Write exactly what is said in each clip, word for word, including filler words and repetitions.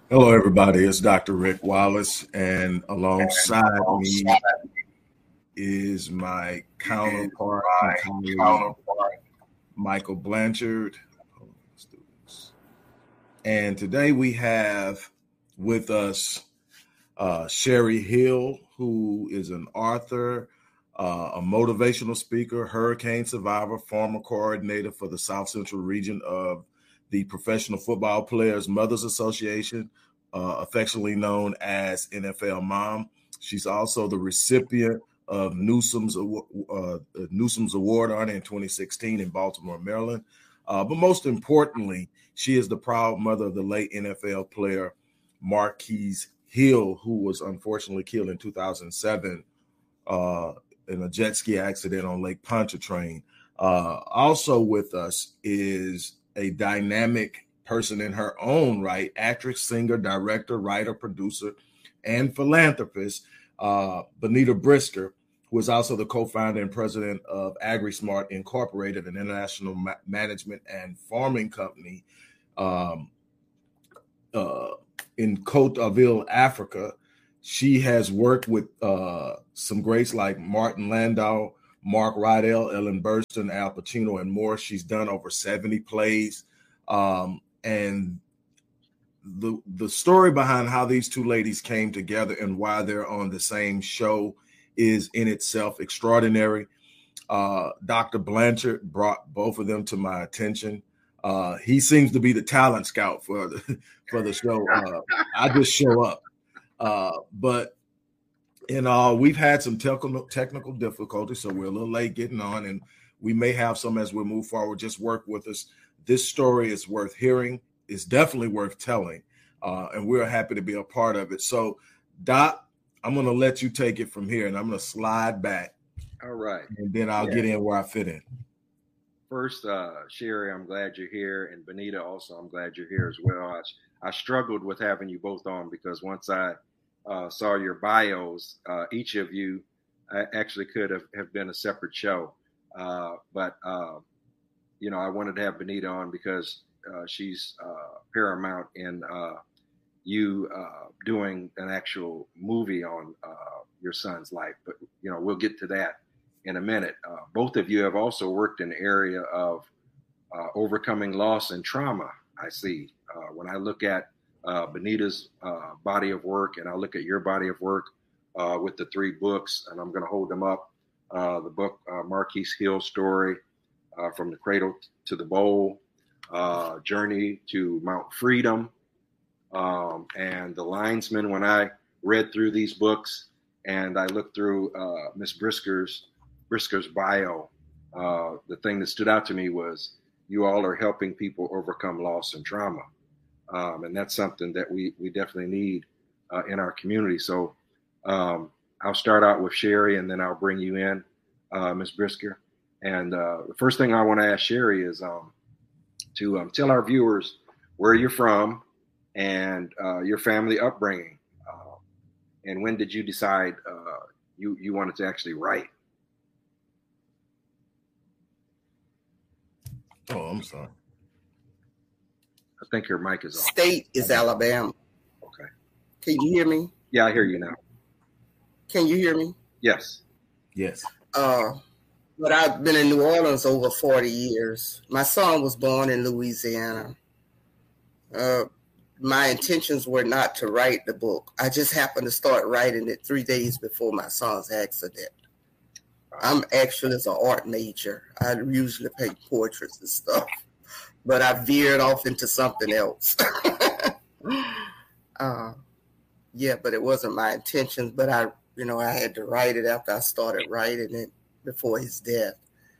Hello, everybody. It's Doctor Rick Wallace, and alongside me is my counterpart and colleague, Michael Blanchard. Hold on, let's do this. And today we have with us uh, Sherry Hill, who is an author, uh, a motivational speaker, hurricane survivor, former coordinator for the South Central region of the Professional Football Players Mothers Association, uh, affectionately known as N F L Mom. She's also the recipient of Newsom's, uh, Newsom's Award on in twenty sixteen in Baltimore, Maryland. Uh, but most importantly, she is the proud mother of the late N F L player Marquise Hill, who was unfortunately killed in two thousand seven uh, in a jet ski accident on Lake Pontchartrain. Uh, also with us is a dynamic person in her own right, actress, singer, director, writer, producer, and philanthropist, uh, Benita Brisker, who is also the co-founder and president of AgriSmart Incorporated, an international ma- management and farming company um, uh, in Cote d'Ivoire, Africa. She has worked with uh, some greats like Martin Landau, Mark Rydell, Ellen Burstyn, Al Pacino, and more. She's done over seventy plays. Um, and the the story behind how these two ladies came together and why they're on the same show is in itself extraordinary. Uh, Doctor Blanchard brought both of them to my attention. Uh, he seems to be the talent scout for the, for the show. Uh, I just show up. Uh, but in all, we've had some technical technical difficulties, so we're a little late getting on, and we may have some as we move forward. Just work with us. This story is worth hearing. It's definitely worth telling, uh, and we're happy to be a part of it. So, Doc, I'm going to let you take it from here, and I'm going to slide back. All right. And then I'll yeah. get in where I fit in. First, uh, Sherry, I'm glad you're here, and Benita also, I'm glad you're here as well. I, I struggled with having you both on because once I uh, saw your bios, uh, each of you uh, actually could have, have been a separate show. Uh, but, uh, you know, I wanted to have Benita on because uh, she's uh, paramount in uh, you uh, doing an actual movie on uh, your son's life. But, you know, we'll get to that in a minute. Uh, both of you have also worked in the area of uh, overcoming loss and trauma, I see. Uh, when I look at uh, Benita's uh, body of work and I look at your body of work uh, with the three books, and I'm going to hold them up, uh, the book, uh, Marquise Hill Story, uh, From the Cradle to the Bowl, uh, Journey to Mount Freedom, um, and The Linesman. When I read through these books and I looked through uh, Miss Brisker's Brisker's bio, uh, the thing that stood out to me was you all are helping people overcome loss and trauma. Um, and that's something that we, we definitely need uh, in our community. So um, I'll start out with Sherry and then I'll bring you in, uh, Miz Brisker. And uh, the first thing I want to ask Sherry is um, to um, tell our viewers where you're from and uh, your family upbringing. Uh, and when did you decide uh, you, you wanted to actually write? Oh, I'm sorry. I think your mic is off. State is Alabama. Okay. Can you hear me? Yeah, I hear you now. Can you hear me? Yes. Yes. Uh, but I've been in New Orleans over forty years. My son was born in Louisiana. Uh, my intentions were not to write the book. I just happened to start writing it three days before my son's accident. I'm actually an art major. I usually paint portraits and stuff, but I veered off into something else. uh, yeah, but it wasn't my intention. But I, you know, I had to write it after I started writing it before his death.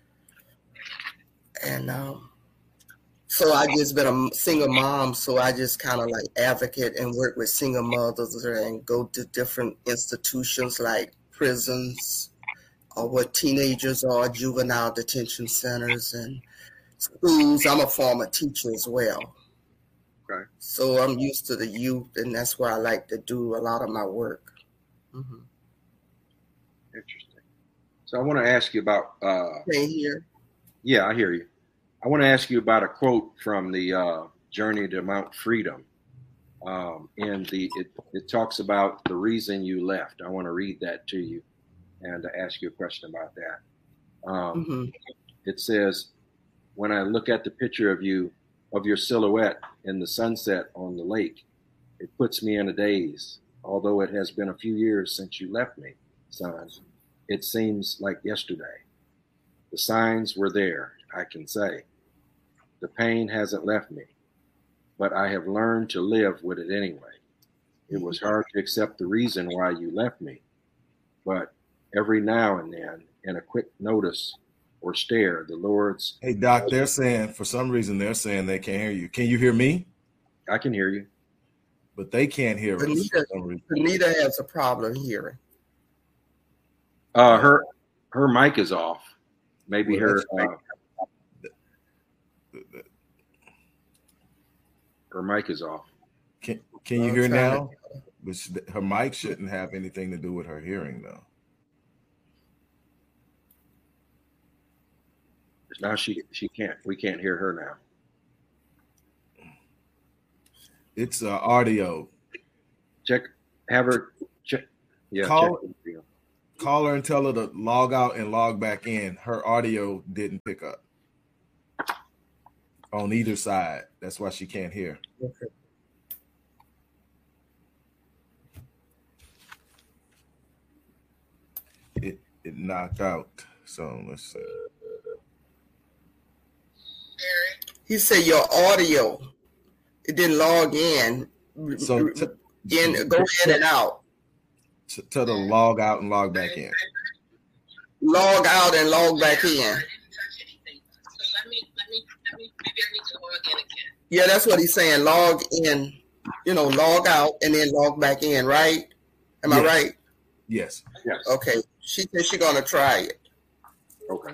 And um, so I just been a single mom. So I just kind of like advocate and work with single mothers and go to different institutions like prisons, or what teenagers are, juvenile detention centers and schools. I'm a former teacher as well. Okay. So I'm used to the youth, and that's where I like to do a lot of my work. Mm-hmm. Interesting. So I want to ask you about... Uh, Can you hear? Yeah, I hear you. I want to ask you about a quote from the uh, Journey to Mount Freedom. Um, and the it, it talks about the reason you left. I want to read that to you and to ask you a question about that. Um, mm-hmm. It says, when I look at the picture of you, of your silhouette in the sunset on the lake, it puts me in a daze. Although it has been a few years since you left me, son, it seems like yesterday. The signs were there, I can say. The pain hasn't left me, but I have learned to live with it anyway. It was hard to accept the reason why you left me, but every now and then, in a quick notice or stare, the Lord's... Hey, Doc, they're saying, for some reason, they're saying they can't hear you. Can you hear me? I can hear you. But they can't hear Anita, us. For some reason. Anita has a problem hearing. Uh, her her mic is off. Maybe well, her uh, her mic is off. Can Can you hear now? But her mic shouldn't have anything to do with her hearing, though. Now she she can't. We can't hear her now. It's uh, audio. Check. Have her check. Yeah. Call, check. call her and tell her to log out and log back in. Her audio didn't pick up on either side. That's why she can't hear. Okay. It it knocked out. So let's see. He said your audio, it didn't log in. So t- in, go in and out. T- tell her to log out and log back in. Log out and log back in. Yeah, that's what he's saying. Log in, you know, log out and then log back in, right? Am yes. I right? Yes. Yes. Okay. She said she's gonna try it. Okay.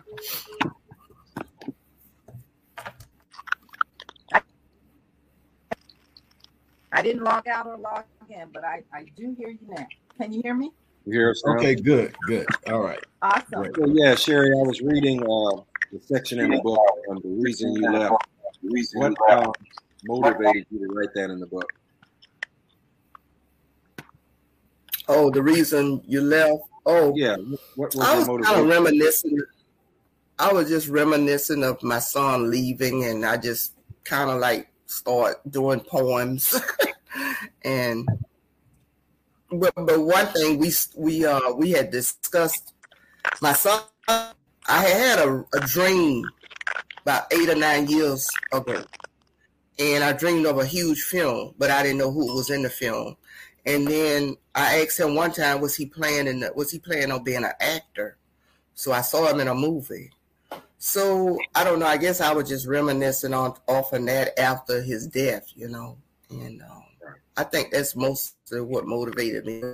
I didn't log out or log in, but I, I do hear you now. Can you hear me? You hear us now? Okay, good, good. All right. Awesome. So, yeah, Sherry, I was reading uh, the section in the book on the reason you left. What uh, motivated you to write that in the book? Oh, the reason you left? Oh, yeah. What was I was motivation? kind of reminiscing. I was just reminiscing of my son leaving, and I just kind of like start doing poems. and but, but one thing we we uh we had discussed, my son, I had a, a dream about eight or nine years ago, and I dreamed of a huge film, but I didn't know who was in the film. And then I asked him one time, was he playing in the, was he planning on being an actor? So I saw him in a movie. So I don't know. I guess I was just reminiscing on off of that after his death, you know. And um, I think that's most of what motivated me.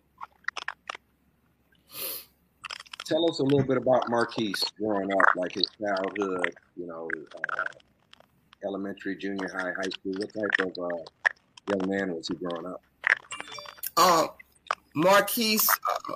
Tell us a little bit about Marquise growing up, like his childhood, you know, uh, elementary, junior high, high school. What type of uh, young man was he growing up? Uh, Marquise, uh,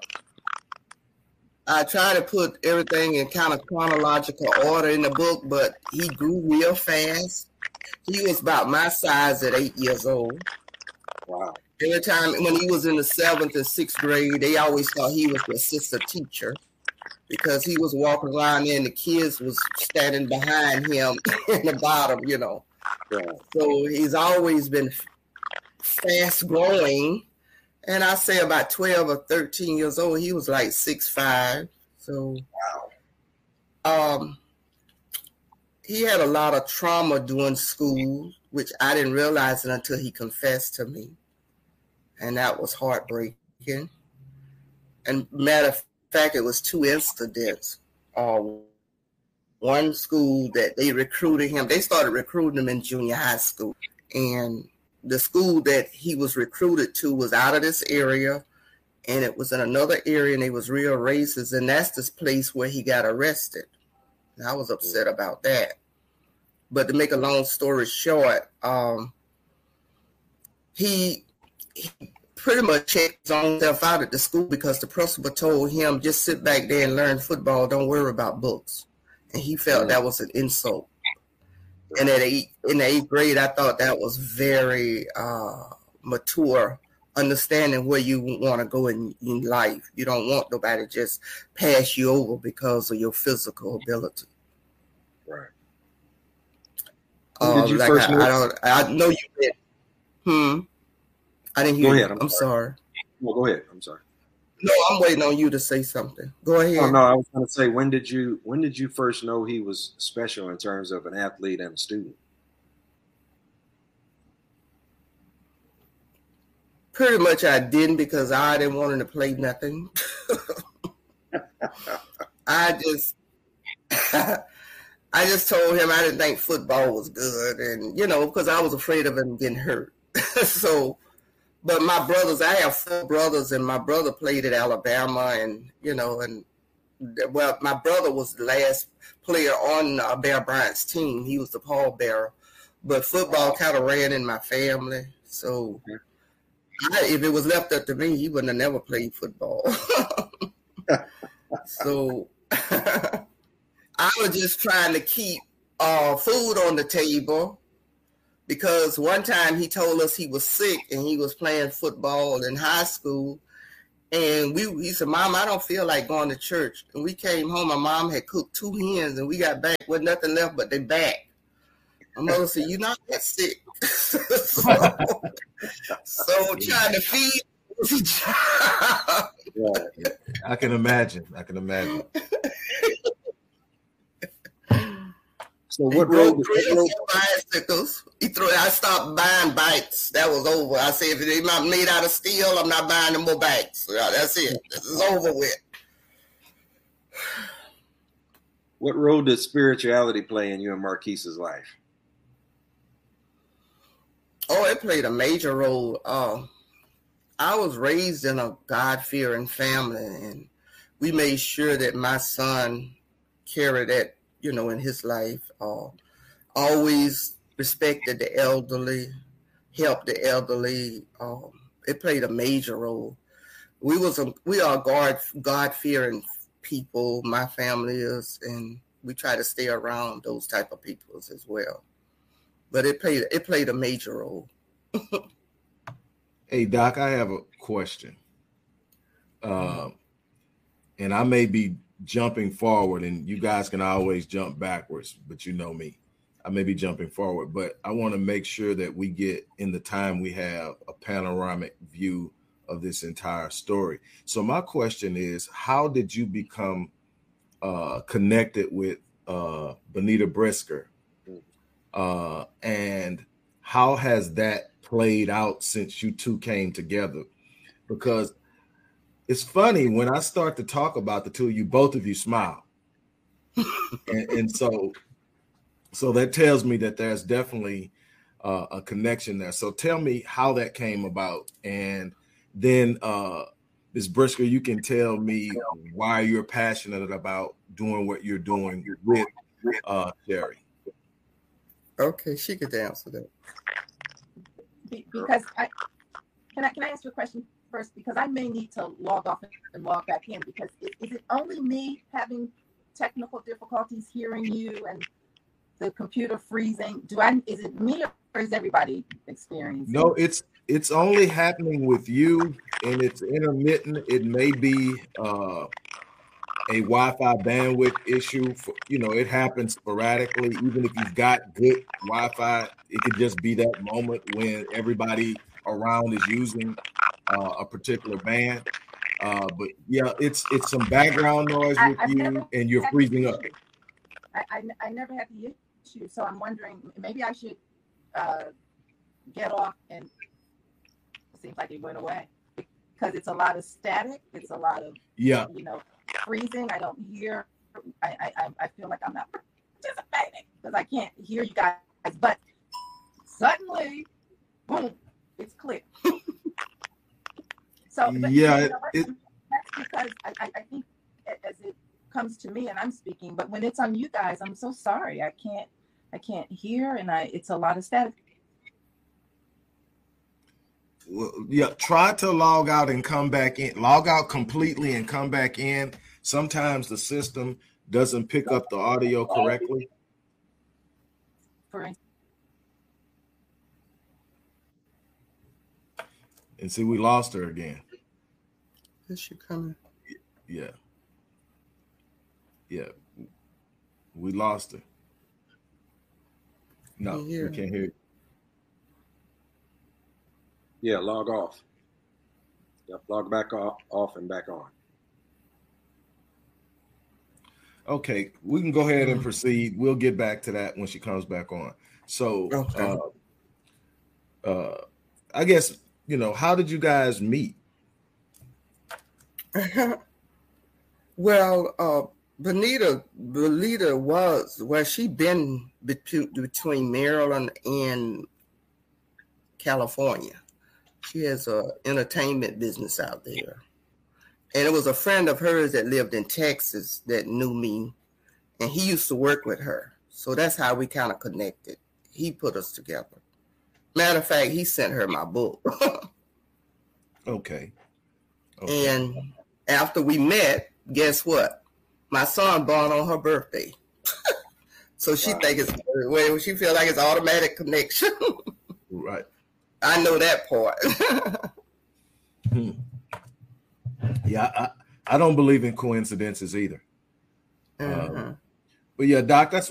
I try to put everything in kind of chronological order in the book, but he grew real fast. He was about my size at eight years old. Wow. Every time when he was in the seventh and sixth grade, they always thought he was the assistant teacher because he was walking around there and the kids was standing behind him in the bottom, you know. Yeah. So he's always been fast growing. And I say about twelve or thirteen years old, he was like six five. So wow. um, he had a lot of trauma during school, which I didn't realize it until he confessed to me. And that was heartbreaking. And matter of fact, it was two incidents. Uh, one school that they recruited him, they started recruiting him in junior high school. And the school that he was recruited to was out of this area, and it was in another area, and they was real racist, and that's this place where he got arrested. And I was upset about that. But to make a long story short, um, he, he pretty much checked his own self out at the school because the principal told him, just sit back there and learn football, don't worry about books. And he felt that was an insult. And at eight, in the eighth grade, I thought that was very uh, mature, understanding where you want to go in, in life. You don't want nobody to just pass you over because of your physical ability. Right. Um, did you like first I, know? I don't. I know you did. Hmm. I didn't hear. Go you. ahead. I'm, I'm sorry. sorry. No, go ahead. I'm sorry. No, I'm waiting on you to say something. Go ahead. Oh no, I was going to say, when did you when did you first know he was special in terms of an athlete and a student? Pretty much I didn't, because I didn't want him to play nothing. I just I just told him I didn't think football was good, and you know, because I was afraid of him getting hurt. So, but my brothers, I have four brothers, and my brother played at Alabama, and you know, and well, my brother was the last player on uh, Bear Bryant's team. He was the pallbearer, but football kind of ran in my family. So, I, if it was left up to me, he wouldn't have never played football. So, I was just trying to keep uh, food on the table, because one time he told us he was sick and he was playing football in high school. And we, he said, Mom, I don't feel like going to church. And we came home, my mom had cooked two hens, and we got back with nothing left but their back. My mother said, you're not that sick. so, so trying to feed was a job. Yeah, I can imagine. I can imagine. So what role? Bicycles. He threw. I stopped buying bikes. That was over. I said, if it's not made out of steel, I'm not buying no more bikes. That's it. This is over with. What role did spirituality play in you and Marquise's life? Oh, it played a major role. Uh, I was raised in a God-fearing family, and we made sure that my son carried that, you know, in his life. Uh, always respected the elderly, helped the elderly. Um, it played a major role. We was a, we are God God-fearing people. My family is, and we try to stay around those type of people as well. But it played it played a major role. Hey, Doc, I have a question. Um, and I may be jumping forward, and you guys can always jump backwards, but you know me. I may be jumping forward, but I want to make sure that we get, in the time we have, a panoramic view of this entire story. So my question is, how did you become uh, connected with uh, Benita Brisker? Uh, and how has that played out since you two came together? Because it's funny, when I start to talk about the two of you, both of you smile. and, and so so that tells me that there's definitely uh, a connection there. So tell me how that came about. And then uh, Miz Brisker, you can tell me why you're passionate about doing what you're doing with uh, Sherry. Okay, she could answer that. Because I can I can I ask you a question first? Because I may need to log off and log back in. Because is, is it only me having technical difficulties hearing you and the computer freezing? Do I is it me or is everybody experiencing? No, it's it's only happening with you, and it's intermittent. It may be uh, a Wi-Fi bandwidth issue. For, you know, it happens sporadically. Even if you've got good Wi-Fi, it could just be that moment when everybody around is using uh, a particular band. Uh, but yeah, it's it's some background noise with I, you, and you're freezing up. I, I I never had the issue, so I'm wondering, maybe I should uh, get off, and it seems like it went away because it's a lot of static. It's a lot of yeah, you know. freezing. I don't hear. I, I I feel like I'm not participating because I can't hear you guys. But suddenly, boom, it's clear. So but, yeah, you know, it, that's because I, I, I think as it comes to me and I'm speaking, but when it's on you guys, I'm so sorry. I can't I can't hear, and I it's a lot of static. Well, yeah, try to log out and come back in. Log out completely and come back in. Sometimes the system doesn't pick up the audio correctly. For And see, we lost her again. Is she coming? Yeah. Yeah. We lost her. No, we can't hear you. Yeah, log off. Yep, log back off, off and back on. Okay, we can go ahead and proceed. We'll get back to that when she comes back on. So, okay. uh, uh, I guess, you know, how did you guys meet? Well, uh, Benita, Benita was, well, she been between, between Maryland and California. She has a entertainment business out there. And it was a friend of hers that lived in Texas that knew me, and he used to work with her. So that's how we kind of connected. He put us together. Matter of fact, he sent her my book. Okay. Okay. And after we met, guess what? My son born on her birthday. So she wow. think it's, well, she feel like it's automatic connection. Right. I know that part. hmm. Yeah, I, I don't believe in coincidences either. Mm-hmm. Um, but yeah, Doc, that's